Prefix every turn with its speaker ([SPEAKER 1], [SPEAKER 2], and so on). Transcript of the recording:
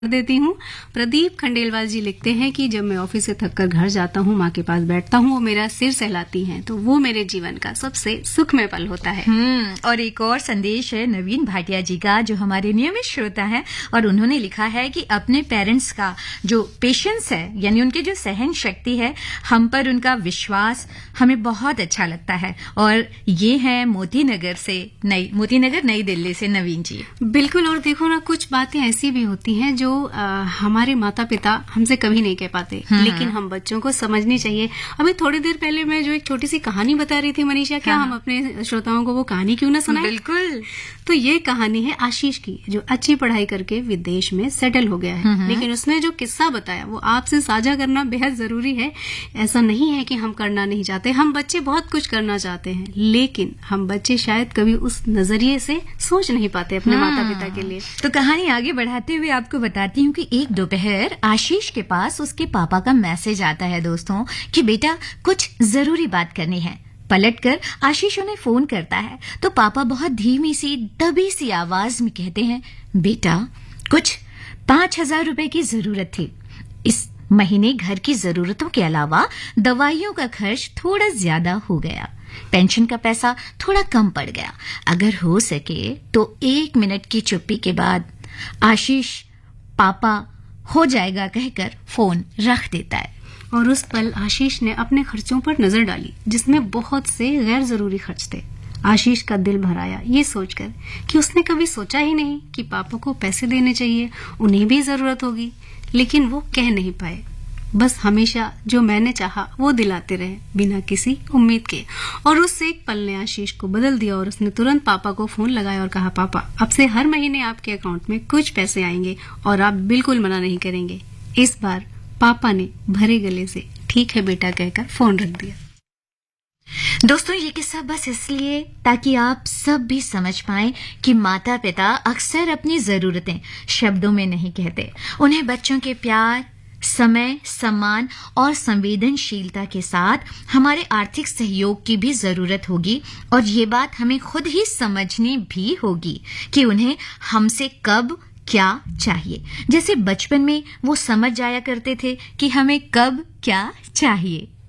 [SPEAKER 1] देती हूँ। प्रदीप खंडेलवाल जी लिखते हैं कि जब मैं ऑफिस से थककर घर जाता हूँ, माँ के पास बैठता हूँ, वो मेरा सिर सहलाती हैं, तो वो मेरे जीवन का सबसे सुखमय पल होता है।
[SPEAKER 2] और एक और संदेश है नवीन भाटिया जी का, जो हमारे नियमित श्रोता हैं, और उन्होंने लिखा है कि अपने पेरेंट्स का जो पेशेंस है, यानी उनकी जो सहन शक्ति है, हम पर उनका विश्वास हमें बहुत अच्छा लगता है। और ये है मोतीनगर नई दिल्ली से नवीन जी।
[SPEAKER 1] बिल्कुल। और देखो ना, कुछ बातें ऐसी भी होती हैं जो हमारे माता पिता हमसे कभी नहीं कह पाते, लेकिन हम बच्चों को समझनी चाहिए। अभी थोड़ी देर पहले मैं जो एक छोटी सी कहानी बता रही थी मनीषा, क्या हम अपने श्रोताओं को वो कहानी क्यों ना सुनाएं?
[SPEAKER 2] बिल्कुल।
[SPEAKER 1] तो ये कहानी है आशीष की, जो अच्छी पढ़ाई करके विदेश में सेटल हो गया है, लेकिन उसने जो किस्सा बताया वो आपसे साझा करना बेहद जरूरी है। ऐसा नहीं है कि हम करना नहीं चाहते, हम बच्चे बहुत कुछ करना चाहते हैं, लेकिन हम बच्चे शायद कभी उस नजरिए से सोच नहीं पाते अपने माता पिता के लिए।
[SPEAKER 2] तो कहानी आगे बढ़ाते हुए आपको बताती हूँ कि एक दोपहर आशीष के पास उसके पापा का मैसेज आता है दोस्तों, कि बेटा कुछ जरूरी बात करनी है। पलटकर आशीष उन्हें फोन करता है तो पापा बहुत धीमी सी दबी सी आवाज में कहते हैं, बेटा कुछ 5,000 रुपए की जरूरत थी। इस महीने घर की जरूरतों के अलावा दवाइयों का खर्च थोड़ा ज्यादा हो गया, पेंशन का पैसा थोड़ा कम पड़ गया। अगर हो सके तो 1 मिनट की चुप्पी के बाद आशीष पापा हो जाएगा कहकर फोन रख देता है।
[SPEAKER 1] और उस पल आशीष ने अपने खर्चों पर नजर डाली, जिसमें बहुत से गैर जरूरी खर्च थे। आशीष का दिल भर आया ये सोचकर कि उसने कभी सोचा ही नहीं कि पापा को पैसे देने चाहिए, उन्हें भी जरूरत होगी, लेकिन वो कह नहीं पाए। बस हमेशा जो मैंने चाहा वो दिलाते रहे, बिना किसी उम्मीद के। और उस एक पल ने आशीष को बदल दिया, और उसने तुरंत पापा को फोन लगाया और कहा, पापा अब से हर महीने आपके अकाउंट में कुछ पैसे आएंगे और आप बिल्कुल मना नहीं करेंगे। इस बार पापा ने भरे गले से ठीक है बेटा कहकर फोन रख दिया।
[SPEAKER 2] दोस्तों, ये किस्सा बस इसलिए ताकि आप सब भी समझ पाएं कि माता पिता अक्सर अपनी जरूरतें शब्दों में नहीं कहते। उन्हें बच्चों के प्यार, समय, सम्मान और संवेदनशीलता के साथ हमारे आर्थिक सहयोग की भी जरूरत होगी, और ये बात हमें खुद ही समझनी भी होगी कि उन्हें हमसे कब क्या चाहिए। जैसे बचपन में वो समझ जाया करते थे कि हमें कब क्या चाहिए।